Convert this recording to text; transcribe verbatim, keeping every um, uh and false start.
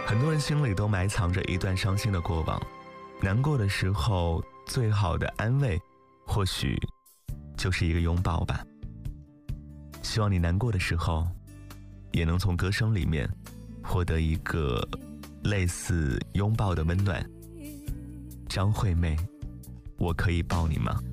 很多人心里都埋藏着一段伤心的过往，难过的时候最好的安慰或许就是一个拥抱吧。希望你难过的时候也能从歌声里面获得一个类似拥抱的温暖。张惠妹，我可以抱你吗？